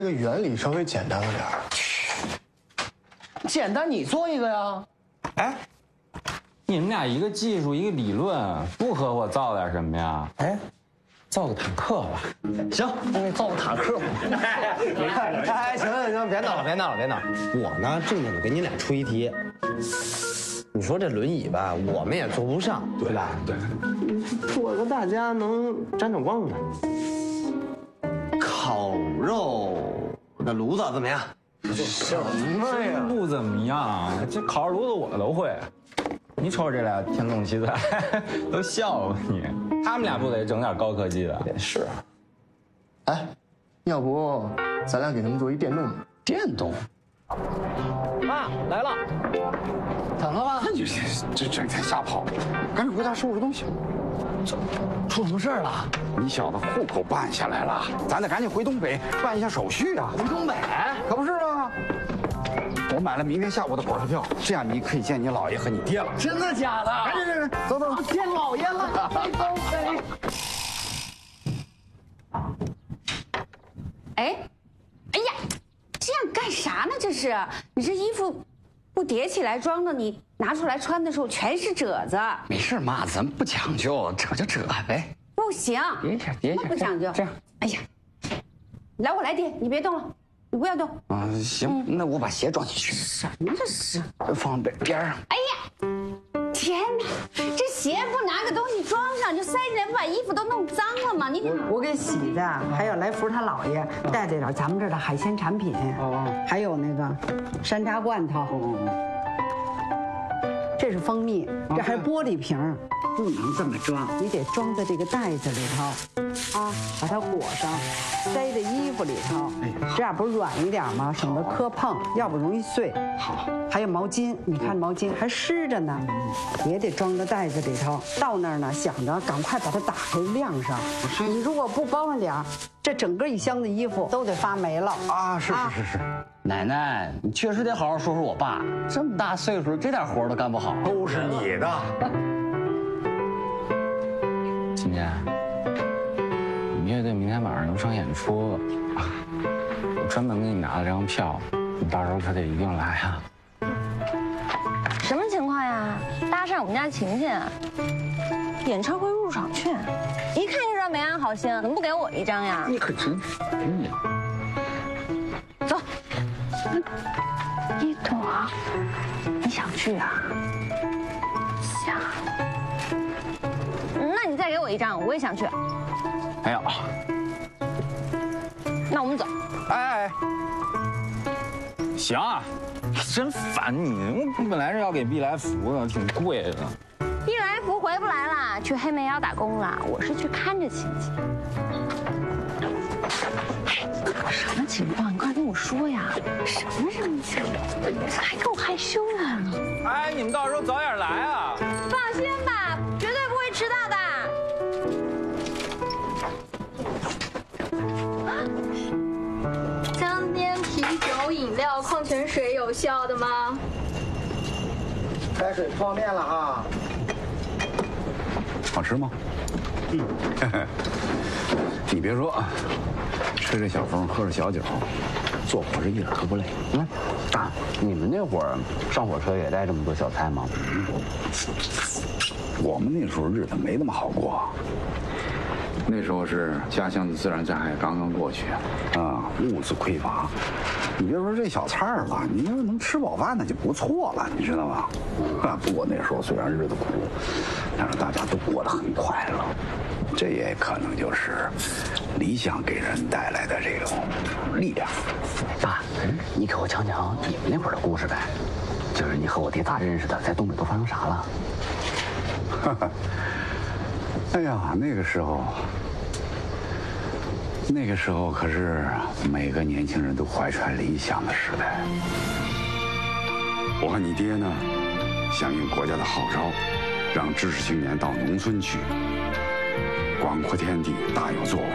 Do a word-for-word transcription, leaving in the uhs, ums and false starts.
这个原理稍微简单了点儿。简单，你做一个呀。 哎，你们俩一个技术，一个理论，不合伙造点什么呀？哎，造个坦克吧。 行，那造个坦克吧。 哎，行行行，别闹了，别闹了，别闹了。我呢，正经的给你俩出一题。你说这轮椅吧，我们也坐不上，对吧？对。做个大家能沾点光的。烤肉那炉子怎么样？ 什么呀？ 不怎么样，这烤肉炉子我都会。你瞅这俩天纵奇才，都笑话你。他们俩不得整点高科技的？ 也是。 哎，要不咱俩给他们做一电动的？ 电动。 妈来了，怎么了？ 你这这整天瞎跑，赶紧回家收拾东西。 这出什么事儿了？ 你小子户口办下来了，咱得赶紧回东北办一下手续啊！ 回东北？ 可不是啊！我买了明天下午的火车票，这样你可以见你姥爷和你爹了。 真的假的？ 赶紧赶紧走走， 见姥爷了！回东北。 哎，哎呀，这样干啥呢？这是你这衣服不叠起来装着，你拿出来穿的时候全是褶子。 没事妈，咱不讲究，扯就扯呗。 不行， 叠一下，叠一下， 不讲究。 这样， 哎呀，来我来叠，你别动了，你不要动。 啊，行，那我把鞋装进去。 什么这是？ 放边边上。 哎呀，天哪，这鞋不拿个东西装上就塞进来，不把衣服都弄脏了吗？你我给洗的，还有来福他姥爷带着点咱们这儿的海鲜产品，还有那个山楂罐头。这是蜂蜜，这还是玻璃瓶，不能这么装，你得装在这个袋子里头，啊，把它裹上，塞在衣服里头，这样不是软一点吗？省得磕碰，要不容易碎。 好， 还有毛巾，你看毛巾还湿着呢，也得装在袋子里头。到那儿呢，想着赶快把它打开晾上。你如果不包上点儿，这整个一箱子衣服都得发霉了啊！是是是是。 奶奶，你确实得好好说说我爸，这么大岁数，这点活都干不好。 都是你的。 今天，我们乐队明天晚上有场演出，我专门给你拿了张票，你到时候可得一定来啊。 什么情况呀？搭讪我们家晴晴，演唱会入场券，一看就知道没安好心，怎么不给我一张呀？ 你可真烦呀！ 走。一朵，你想去啊？想。那你再给我一张，我也想去。 没有。 那我们走。 哎哎， 行啊，真烦你！我本来是要给碧来福的，挺贵的。 碧来福回不来了，去黑煤窑打工了。我是去看着晴晴。什么情况？你快跟我说呀！什么什么情况？还给我害羞呢！ 哎，你们到时候早点来啊！ 放心吧，绝对不会迟到的。香槟、啤酒、饮料、矿泉水有效的吗？ 开水泡面了哈。 好吃吗？嗯。你别说。吹着小风，喝着小酒，坐火车一点都不累。 嗯，啊，你们那会儿上火车也带这么多小菜吗？ 嗯，我们那时候日子没那么好过。那时候是家乡的自然灾害刚刚过去，啊，物资匮乏。你别说这小菜儿吧，你要是能吃饱饭那就不错了，你知道吧？啊，不过那时候虽然日子苦，但是大家都过得很快乐。这也可能就是理想给人带来的这种力量。 爸，你给我讲讲你们那会儿的故事呗，就是你和我爹咋认识的，在东北都发生啥了？ 哈哈，哎呀，那个时候，那个时候可是每个年轻人都怀揣理想的时代。我和你爹呢，响应国家的号召，让知识青年到农村去。广阔天地大有作为。